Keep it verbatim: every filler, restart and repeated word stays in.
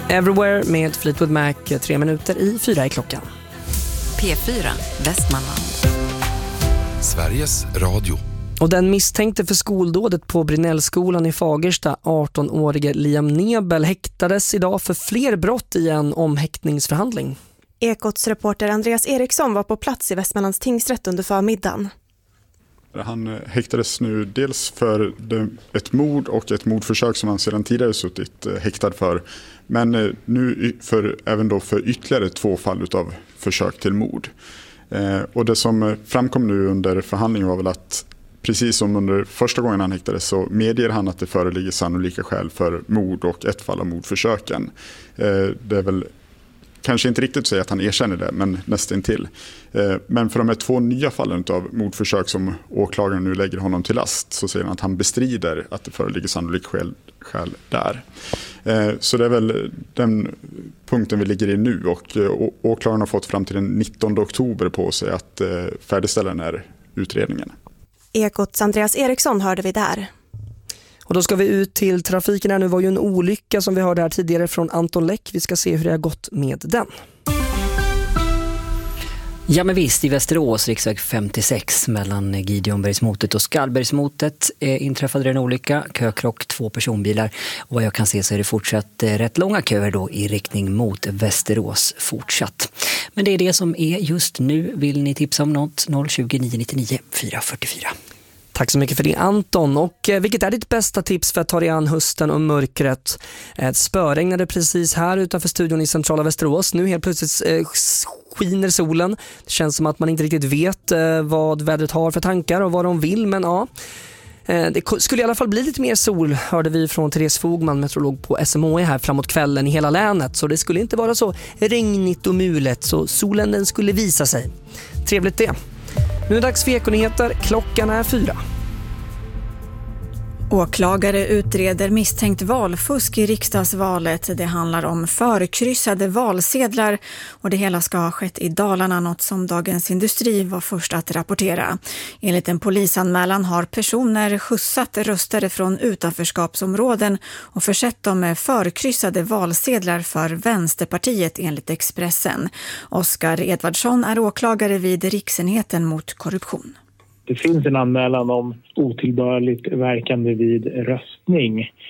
Everywhere med Fleetwood Mac, tre minuter i fyra i klockan. P fyra, Västmanland. Sveriges Radio. Och den misstänkte för skoldådet på Brinellskolan i Fagersta, arton-årige Liam Nebel, häktades idag för fler brott i en omhäktningsförhandling. Ekots reporter Andreas Eriksson var på plats i Västmanlands tingsrätt under förmiddagen. Han häktades nu dels för ett mord och ett mordförsök som han sedan tidigare suttit häktad för. Men nu för, även då för ytterligare två fall av försök till mord. Och det som framkom nu under förhandlingen var väl att precis som under första gången han häktades så medger han att det föreligger sannolika skäl för mord och ett fall av mordförsöken. Det är väl kanske inte riktigt att säga att han erkänner det, men nästan till. Men för de här två nya fallen av mordförsök som åklagaren nu lägger honom till last så säger han att han bestrider att det föreligger sannolika skäl, skäl där. Så det är väl den punkten vi ligger i nu, och åklagaren har fått fram till den nittonde oktober på sig att färdigställa den här utredningen. Ekots Andreas Eriksson hörde vi där. Och då ska vi ut till trafiken här. Nu var ju en olycka som vi hörde här tidigare från Anton Läck. Vi ska se hur det har gått med den. Ja men visst, i Västerås, riksväg femtiosex mellan Gideonbergsmotet och Skallbergsmotet eh, inträffade det en olycka, kökrock, två personbilar, och vad jag kan se så är det fortsatt eh, rätt långa köer då i riktning mot Västerås fortsatt. Men det är det som är just nu. Vill ni tipsa om något? noll tjugo, nio nittionio, fyra fyrtiofyra. Tack så mycket för det, Anton. Och eh, vilket är ditt bästa tips för att ta dig an hösten och mörkret? Ett spöregnade precis här utanför studion i centrala Västerås. Nu helt plötsligt eh, skiner solen. Det känns som att man inte riktigt vet eh, vad vädret har för tankar och vad de vill, men ja. Eh, det skulle i alla fall bli lite mer sol, hörde vi från Therese Fogman, meteorolog på S M H I här framåt kvällen i hela länet. Så det skulle inte vara så regnigt och mulet, så solen den skulle visa sig. Trevligt det. Nu är det dags för Ekonyheter. Klockan är fyra. Åklagare utreder misstänkt valfusk i riksdagsvalet. Det handlar om förkryssade valsedlar och det hela ska ha skett i Dalarna, något som Dagens Industri var först att rapportera. Enligt en polisanmälan har personer skjutsat röstare från utanförskapsområden och försett dem med förkryssade valsedlar för Vänsterpartiet enligt Expressen. Oskar Edvardsson är åklagare vid Riksenheten mot korruption. Det finns en anmälan om otillbörligt verkande vid röstning